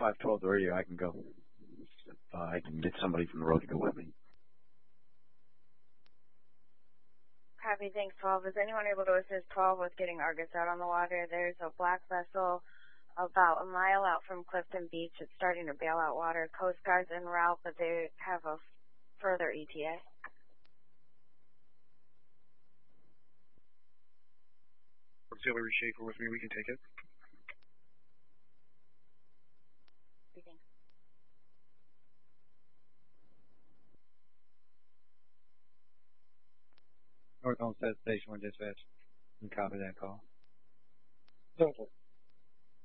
512 the radio. I can go. I can get somebody from the road to go with me. Copy, thanks, 12. Is anyone able to assist 12 with getting Argus out on the water? There's a black vessel about a mile out from Clifton Beach. It's starting to bail out water. Coast Guard's en route, but they have a further ETA. Auxiliary Schaefer with me. We can take it. Thanks. North Homestead Station 1 dispatch. And copy that call. Total.